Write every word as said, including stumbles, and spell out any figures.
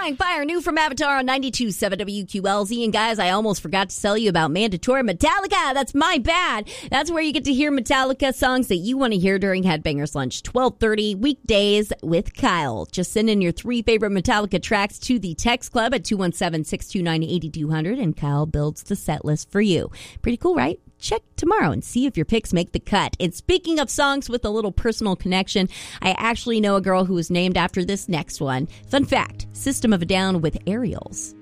Flying Fire, new from Avatar on ninety-two point seven W Q L Z. And guys, I almost forgot to tell you about Mandatory Metallica. That's my bad. That's where you get to hear Metallica songs that you want to hear during Headbangers Lunch, twelve thirty weekdays with Kyle. Just send in your three favorite Metallica tracks to the text club at two one seven, six two nine, eight two zero zero, and Kyle builds the set list for you. Pretty cool, right? Check tomorrow and see if your picks make the cut. And speaking of songs with a little personal connection, I actually know a girl who was named after this next one. Fun fact, System of a Down with Aerials.